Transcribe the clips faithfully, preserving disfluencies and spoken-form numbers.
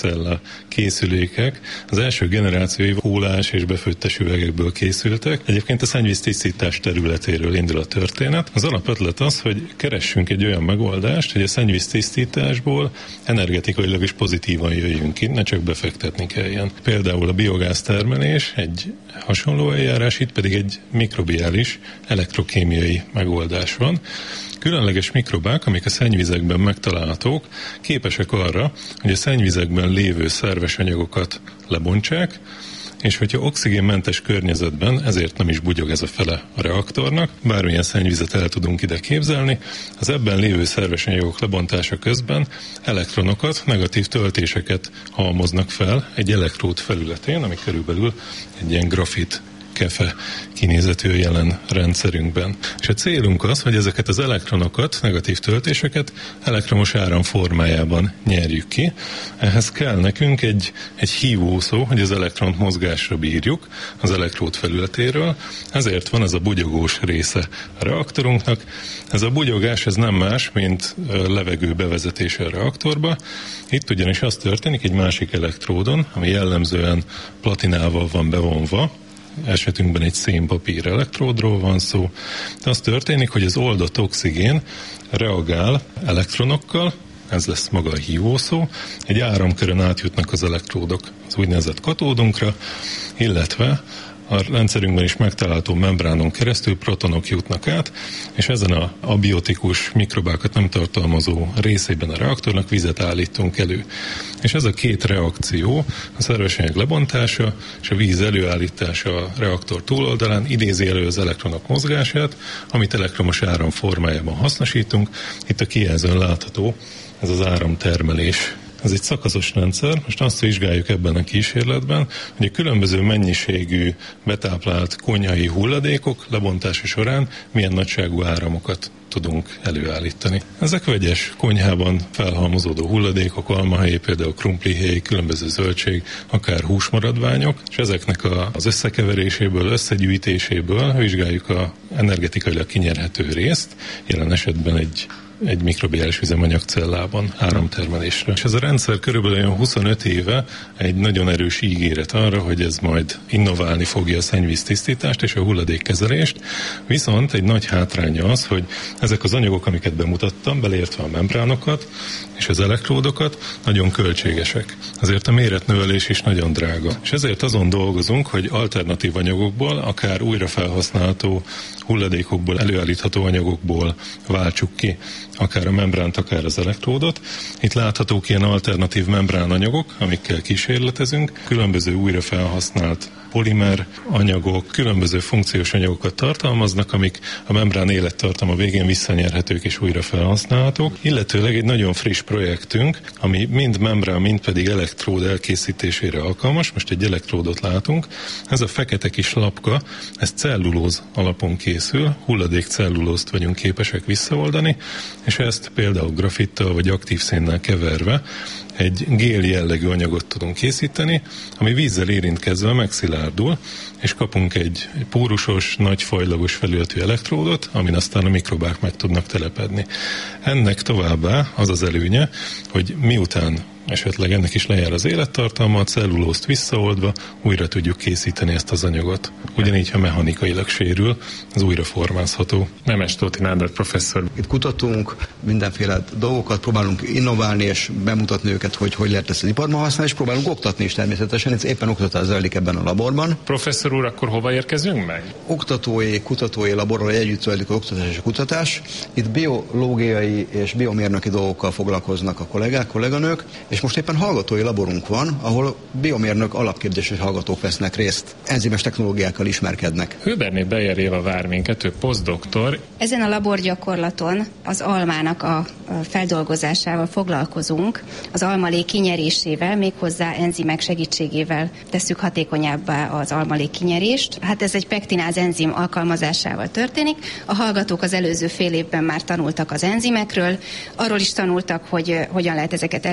anyagcella készülékek az első generációi kólás és befőttes üvegekből készültek. Egyébként a szennyvíztisztítás területéről indul a történet. Az alapötlet az, hogy keressünk egy olyan megoldást, hogy a szennyvíztisztításból energetikailag is pozitívan jöjjünk ki, ne csak befektetni kelljen. Például a biogáz termelés egy hasonló eljárás, itt pedig egy mikrobiális elektrokémiai megoldás van. Különleges mikrobák, amik a szennyvizekben megtalálhatók, képesek arra, hogy a szennyvizekben lévő szerves anyagokat lebontsák, és hogyha oxigénmentes környezetben, ezért nem is bugyog ez a fele a reaktornak, bármilyen szennyvizet el tudunk ide képzelni, az ebben lévő szerves anyagok lebontása közben elektronokat, negatív töltéseket halmoznak fel egy elektród felületén, ami körülbelül egy ilyen grafit kefe kinézetű jelen rendszerünkben. És a célunk az, hogy ezeket az elektronokat, negatív töltéseket elektromos áram formájában nyerjük ki. Ehhez kell nekünk egy, egy hívószó, hogy az elektront mozgásra bírjuk az elektród felületéről. Ezért van ez a bugyogós része a reaktorunknak. Ez a bugyogás ez nem más, mint levegő bevezetése a reaktorba. Itt ugyanis az történik egy másik elektródon, ami jellemzően platinával van bevonva, esetünkben egy szénpapír elektródról van szó. De az történik, hogy az oldott oxigén reagál elektronokkal, ez lesz maga a hívószó, egy áramkörön átjutnak az elektródok az úgynevezett katódunkra, illetve a rendszerünkben is megtalálható membránon keresztül protonok jutnak át, és ezen a abiotikus mikrobákat nem tartalmazó részében a reaktornak vizet állítunk elő. És ez a két reakció, a szerves anyag lebontása és a víz előállítása a reaktor túloldalán idézi elő az elektronok mozgását, amit elektromos áram formájában hasznosítunk. Itt a kijelzőn látható ez az áramtermelés. Ez egy szakaszos rendszer, most azt vizsgáljuk ebben a kísérletben, hogy a különböző mennyiségű betáplált konyhai hulladékok lebontása során milyen nagyságú áramokat tudunk előállítani. Ezek vegyes konyhában felhalmozódó hulladékok, almahéj, például krumplihéj, különböző zöldség, akár húsmaradványok, és ezeknek a, az összekeveréséből, összegyűjtéséből vizsgáljuk az energetikailag kinyerhető részt, jelen esetben egy egy mikrobiális üzemanyagcellában áramtermelésre. És ez a rendszer körülbelül huszonöt éve egy nagyon erős ígéret arra, hogy ez majd innoválni fogja a szennyvíztisztítást és a hulladékkezelést, viszont egy nagy hátránya az, hogy ezek az anyagok, amiket bemutattam, beleértve a membránokat és az elektródokat, nagyon költségesek. Azért a méretnövelés is nagyon drága. És ezért azon dolgozunk, hogy alternatív anyagokból, akár újra felhasználható hulladékokból, előállítható anyagokból váltsuk ki akár a membránt, akár az elektródot. Itt láthatók ilyen alternatív membránanyagok, amikkel kísérletezünk. Különböző újra felhasznált polimer anyagok, különböző funkciós anyagokat tartalmaznak, amik a membrán élettartama végén visszanyerhetők és újra felhasználhatók. Illetőleg egy nagyon friss projektünk, ami mind membrán, mind pedig elektród elkészítésére alkalmas. Most egy elektródot látunk. Ez a fekete kis lapka, ez cellulóz alapon készül, hulladék cellulózt vagyunk képesek visszaoldani, és ezt például grafittal vagy aktív szénnel keverve egy gél jellegű anyagot tudunk készíteni, ami vízzel érintkezve megszilárdul, és kapunk egy pórusos, nagy fajlagos felületű elektródot, amin aztán a mikrobák meg tudnak telepedni. Ennek továbbá az az előnye, hogy miután esetleg ennek is lejár az élettartalma, a cellulózt visszaoldva újra tudjuk készíteni ezt az anyagot. Ugyanígy, ha mechanikailag sérül, az újra formázható. Nemes Tóth Nándor professzor. Itt kutatunk mindenféle dolgokat, próbálunk innoválni és bemutatni őket, hogy hogy lehet ezt az iparban használni, és próbálunk oktatni is természetesen. Ez éppen oktatás zajlik ebben a laborban. Professzor úr, akkor hova érkezünk meg? Oktatói, kutatói laborral együtt zajlik az oktatás és a kutatás. Itt biológiai és biomérnöki dolgokkal foglalkoznak a kollégák, kolléganők, és most éppen hallgatói laborunk van, ahol biomérnök alapképzéses hallgatók vesznek részt, enzimes technológiákkal ismerkednek. Hőberné Beyer Éva vár minket, ő posztdoktor. Ezen a laborgyakorlaton az almának a feldolgozásával foglalkozunk, az almalék kinyerésével, méghozzá enzimek segítségével tesszük hatékonyabbá az almalék kinyerést. Hát ez egy pektináz enzim alkalmazásával történik. A hallgatók az előző fél évben már tanultak az enzimekről, arról is tanultak, hogy hogyan lehet ezeket előállítani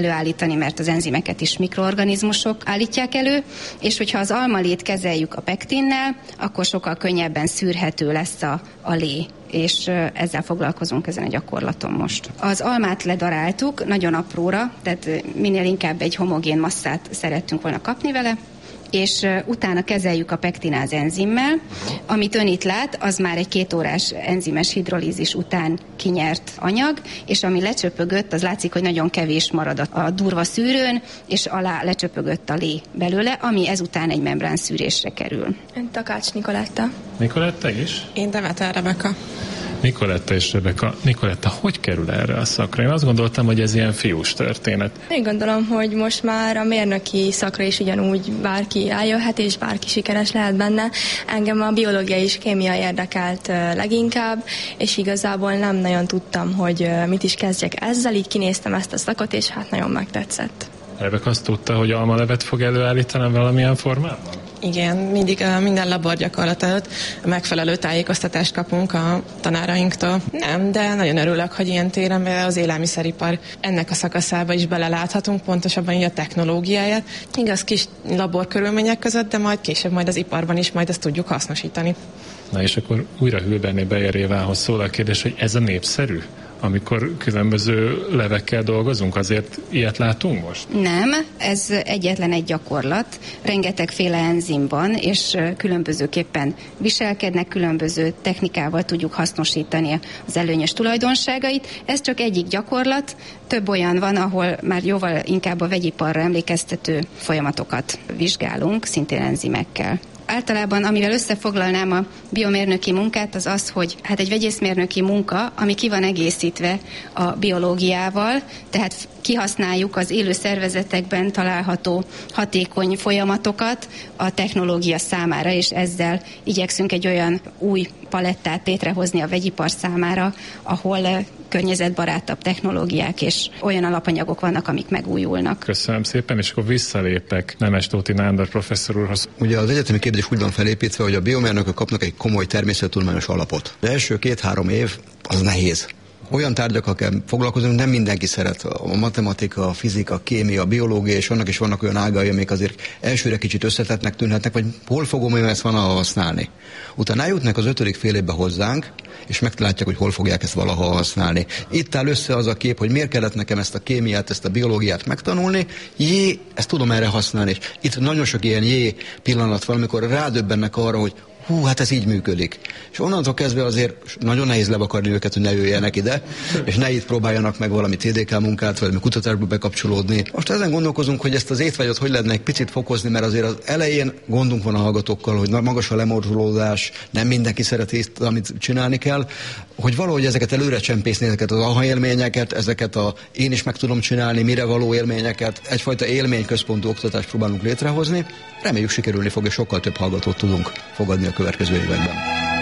javítani, mert az enzimeket is mikroorganizmusok állítják elő, és hogyha az almalét kezeljük a pektinnel, akkor sokkal könnyebben szűrhető lesz a, a lé, és ezzel foglalkozunk ezen a gyakorlaton most. Az almát ledaráltuk nagyon apróra, tehát minél inkább egy homogén masszát szerettünk volna kapni vele, és utána kezeljük a pektináz enzimmel. Amit ön itt lát, az már egy két órás enzimes hidrolízis után kinyert anyag, és ami lecsöpögött, az látszik, hogy nagyon kevés marad a durva szűrőn, és alá lecsöpögött a lé belőle, ami ezután egy membrán szűrésre kerül. Ön Takács Nikoletta. Nikoletta is? Én Demeter Rebeka. Nikoletta és Rebeka. Nikoletta, hogy kerül erre a szakra? Én azt gondoltam, hogy ez ilyen fiús történet. Én gondolom, hogy most már a mérnöki szakra is ugyanúgy bárki eljöhet, és bárki sikeres lehet benne. Engem a biológia és kémia érdekelt leginkább, és igazából nem nagyon tudtam, hogy mit is kezdjek ezzel, így kinéztem ezt a szakot, és hát nagyon megtetszett. Rebeka azt tudta, hogy almalevet fog előállítani valamilyen formában? Igen, mindig uh, minden laborgyakorlat előtt megfelelő tájékoztatást kapunk a tanárainktól. Nem, de nagyon örülök, hogy ilyen téren az élelmiszeripar ennek a szakaszába is beleláthatunk, pontosabban így a technológiáját. Igaz, kis laborkörülmények között, de majd később majd az iparban is majd ezt tudjuk hasznosítani. Na és akkor újra Hülberné Beyer Évához szól a kérdés, hogy ez a népszerű? Amikor különböző levekkel dolgozunk, azért ilyet látunk most? Nem, ez egyetlen egy gyakorlat. Rengetegféle enzim van, és különbözőképpen viselkednek, különböző technikával tudjuk hasznosítani az előnyös tulajdonságait. Ez csak egyik gyakorlat, több olyan van, ahol már jóval inkább a vegyiparra emlékeztető folyamatokat vizsgálunk, szintén enzimekkel. Általában, amivel összefoglalnám a biomérnöki munkát, az az, hogy hát egy vegyészmérnöki munka, ami ki van egészítve a biológiával, tehát kihasználjuk az élő szervezetekben található hatékony folyamatokat a technológia számára, és ezzel igyekszünk egy olyan új palettát létrehozni a vegyipar számára, ahol környezetbarátabb technológiák és olyan alapanyagok vannak, amik megújulnak. Köszönöm szépen, és akkor visszalépek Nemestóti Nándor professzor úrhoz. Ugye az egyetemi képzés úgy van felépítve, hogy a biomérnökök kapnak egy komoly természettudományos alapot. Az első két-három év az nehéz. Olyan tárgyakkal kell foglalkozunk, nem mindenki szeret. A matematika, a fizika, a kémia, a biológia, és annak is vannak olyan ágai, amik azért elsőre kicsit összetettnek tűnhetnek, vagy hol fogom én ezt van használni. Utána eljutnak az ötödik fél évbe hozzánk, és meglátják, hogy hol fogják ezt valaha használni. Itt áll össze az a kép, hogy miért kellett nekem ezt a kémiát, ezt a biológiát megtanulni. Jé, ezt tudom erre használni. És itt nagyon sok ilyen jé pillanat van, amikor rádöbbennek arra, hogy hú, hát ez így működik. És onnantól kezdve azért nagyon nehéz levakarni őket, hogy ne jöjjenek ide, és ne itt próbáljanak meg valami té dé ká munkát, vagy kutatásba bekapcsolódni. Most ezen gondolkozunk, hogy ezt az étvágyat hogy lehetne egy picit fokozni, mert azért az elején gondunk van a hallgatókkal, hogy magas a lemorzsolódás, nem mindenki szereti, amit csinálni kell, hogy valahogy ezeket előre csempészni, ezeket az aha élményeket, ezeket a én is meg tudom csinálni, mire való élményeket, egyfajta élményközpontú oktatást próbálunk létrehozni. Reméljük sikerülni fog, és sokkal több hallgatót tudunk fogadni a következő években.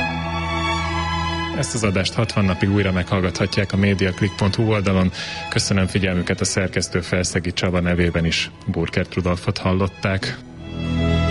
Ezt az adást hatvan napig újra meghallgathatják a mediaclick pont hu oldalon. Köszönöm figyelmüket, a szerkesztő Felszegi Csaba nevében is. Burkert Rudolfot hallották.